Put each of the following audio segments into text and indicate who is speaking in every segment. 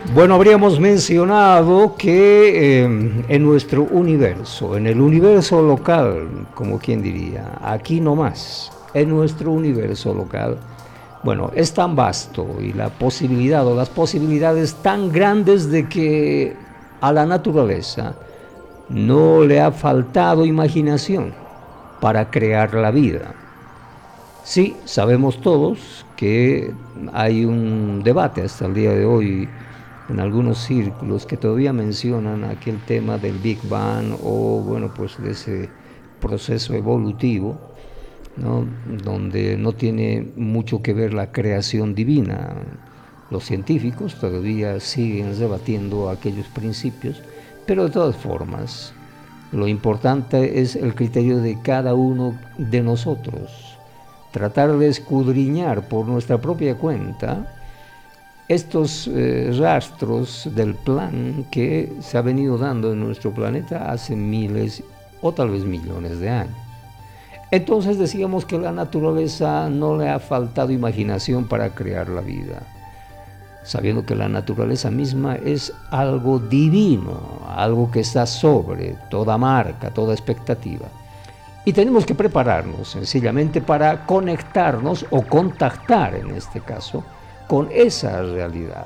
Speaker 1: Bueno, habríamos mencionado que en nuestro universo, en el universo local, como quien diría, aquí nomás, en nuestro universo local, bueno, es tan vasto y la posibilidad o las posibilidades tan grandes de que a la naturaleza no le ha faltado imaginación para crear la vida. Sí, sabemos todos que hay un debate hasta el día de hoy en algunos círculos que todavía mencionan aquel tema del Big Bang o, bueno, pues de ese proceso evolutivo, ¿no? Donde no tiene mucho que ver la creación divina. Los científicos todavía siguen debatiendo aquellos principios, pero de todas formas, lo importante es el criterio de cada uno de nosotros. Tratar de escudriñar por nuestra propia cuenta estos rastros del plan que se ha venido dando en nuestro planeta hace miles o tal vez millones de años. Entonces decíamos que la naturaleza no le ha faltado imaginación para crear la vida, sabiendo que la naturaleza misma es algo divino, algo que está sobre toda marca, toda expectativa. Y tenemos que prepararnos sencillamente para conectarnos o contactar, en este caso, con esa realidad.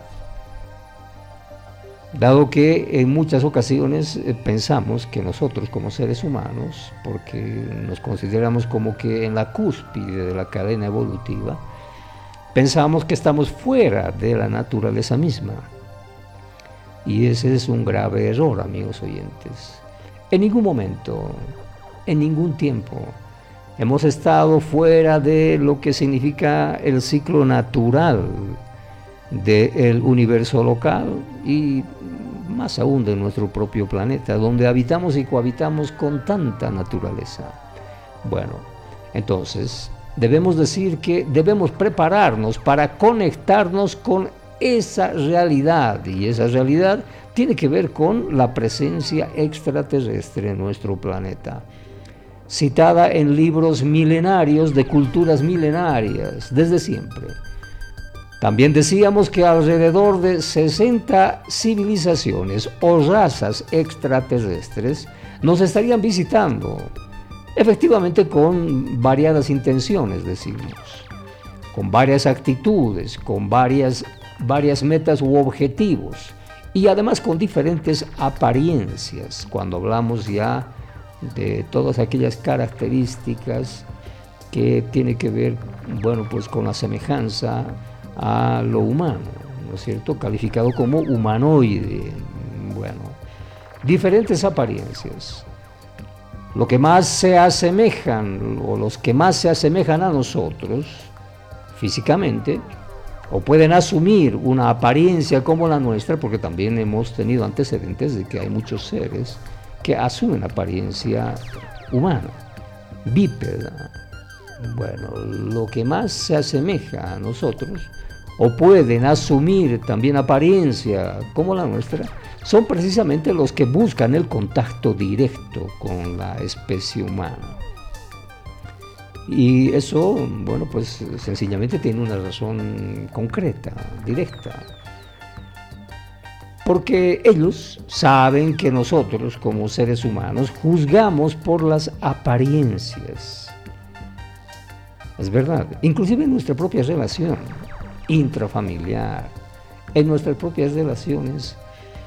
Speaker 1: Dado que en muchas ocasiones pensamos que nosotros como seres humanos, porque nos consideramos como que en la cúspide de la cadena evolutiva, pensamos que estamos fuera de la naturaleza misma. Y ese es un grave error, amigos oyentes. En ningún momento, en ningún tiempo, hemos estado fuera de lo que significa el ciclo natural del universo local y más aún de nuestro propio planeta, donde habitamos y cohabitamos con tanta naturaleza. Bueno, entonces debemos decir que debemos prepararnos para conectarnos con esa realidad, y esa realidad tiene que ver con la presencia extraterrestre en nuestro planeta, citada en libros milenarios de culturas milenarias desde siempre. También decíamos que alrededor de 60 civilizaciones o razas extraterrestres nos estarían visitando, efectivamente con variadas intenciones, decimos, con varias actitudes, con varias metas u objetivos, y además con diferentes apariencias, cuando hablamos ya de todas aquellas características que tienen que ver, bueno, pues con la semejanza a lo humano, ¿no es cierto?, calificado como humanoide. Bueno, diferentes apariencias. Lo que más se asemejan, o los que más se asemejan a nosotros físicamente, o pueden asumir una apariencia como la nuestra, porque también hemos tenido antecedentes de que hay muchos seres que asumen apariencia humana, bípeda. Bueno, lo que más se asemeja a nosotros, o pueden asumir también apariencia como la nuestra, son precisamente los que buscan el contacto directo con la especie humana. Y eso, bueno, pues sencillamente tiene una razón concreta, directa. Porque ellos saben que nosotros, como seres humanos, juzgamos por las apariencias. Es verdad, inclusive en nuestra propia relación intrafamiliar, en nuestras propias relaciones,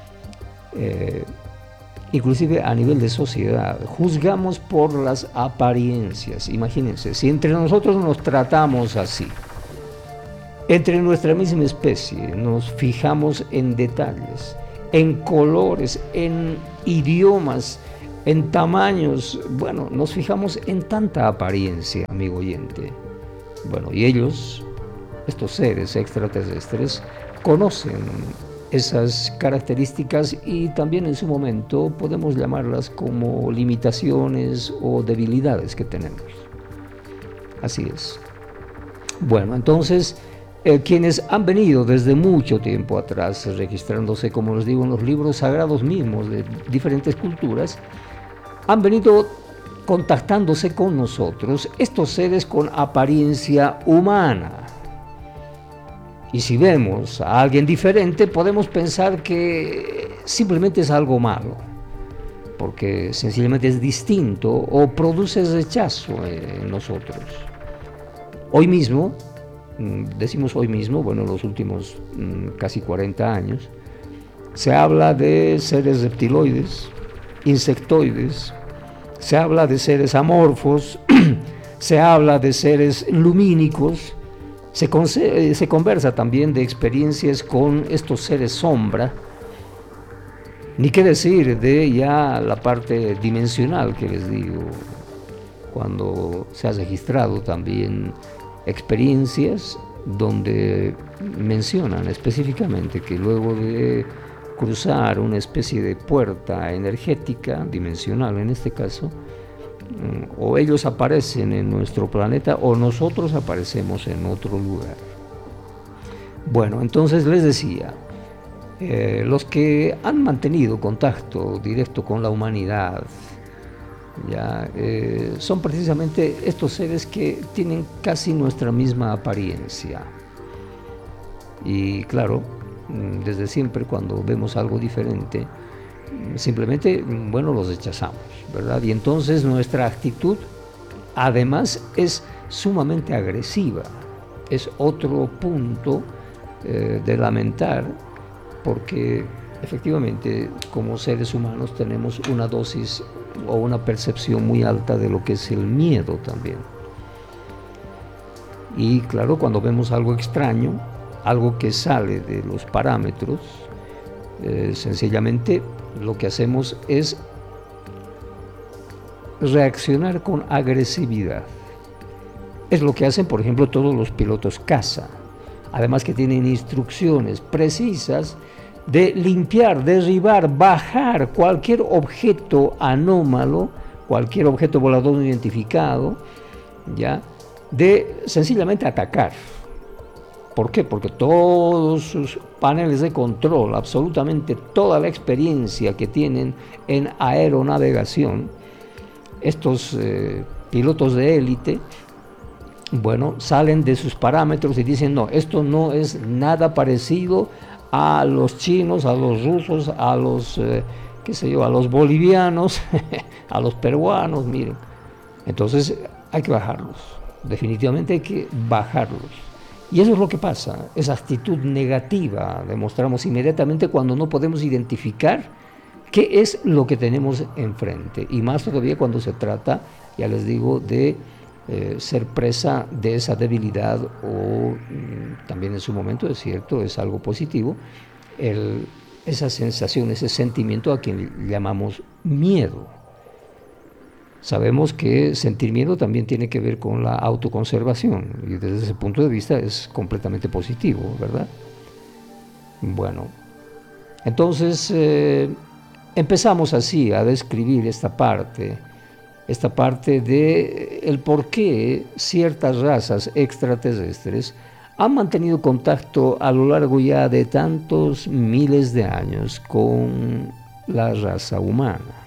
Speaker 1: inclusive a nivel de sociedad, juzgamos por las apariencias. Imagínense, si entre nosotros nos tratamos así, entre nuestra misma especie nos fijamos en detalles, en colores, en idiomas, en tamaños, bueno, nos fijamos en tanta apariencia, amigo oyente. Bueno, y ellos, estos seres extraterrestres, conocen esas características y también en su momento podemos llamarlas como limitaciones o debilidades que tenemos. Así es. Bueno, entonces, quienes han venido desde mucho tiempo atrás registrándose, como les digo, en los libros sagrados mismos de diferentes culturas, han venido contactándose con nosotros, estos seres con apariencia humana. Y si vemos a alguien diferente, podemos pensar que simplemente es algo malo, porque sencillamente es distinto o produce rechazo en nosotros. Hoy mismo, decimos hoy mismo, bueno, en los últimos casi 40 años, se habla de seres reptiloides, insectoides, se habla de seres amorfos, se habla de seres lumínicos, se conversa también de experiencias con estos seres sombra, ni qué decir de ya la parte dimensional que les digo, cuando se ha registrado también experiencias donde mencionan específicamente que luego de cruzar una especie de puerta energética, dimensional en este caso, o ellos aparecen en nuestro planeta o nosotros aparecemos en otro lugar. Bueno, entonces les decía, los que han mantenido contacto directo con la humanidad, ya, son precisamente estos seres que tienen casi nuestra misma apariencia. Y claro, desde siempre cuando vemos algo diferente, simplemente, bueno, los rechazamos, ¿verdad? Y entonces nuestra actitud, además, es sumamente agresiva. Es otro punto de lamentar, porque efectivamente, como seres humanos, tenemos una dosis o una percepción muy alta de lo que es el miedo también. Y claro, cuando vemos algo extraño, algo que sale de los parámetros, sencillamente lo que hacemos es reaccionar con agresividad. Es lo que hacen, por ejemplo, todos los pilotos caza. Además que tienen instrucciones precisas de limpiar, derribar, bajar cualquier objeto anómalo, cualquier objeto volador no identificado, ¿ya? De sencillamente atacar. ¿Por qué? Porque todos sus paneles de control, absolutamente toda la experiencia que tienen en aeronavegación, estos pilotos de élite, bueno, salen de sus parámetros y dicen, no, esto no es nada parecido a los chinos, a los rusos, a los, qué sé yo, a los bolivianos, a los peruanos, miren. Entonces hay que bajarlos, definitivamente hay que bajarlos. Y eso es lo que pasa, esa actitud negativa demostramos inmediatamente cuando no podemos identificar qué es lo que tenemos enfrente. Y más todavía cuando se trata, ya les digo, de ser presa de esa debilidad o también en su momento, es cierto, es algo positivo, esa sensación, ese sentimiento a quien llamamos miedo. Sabemos que sentir miedo también tiene que ver con la autoconservación y desde ese punto de vista es completamente positivo, ¿verdad? Bueno, entonces empezamos así a describir esta parte de el por qué ciertas razas extraterrestres han mantenido contacto a lo largo ya de tantos miles de años con la raza humana.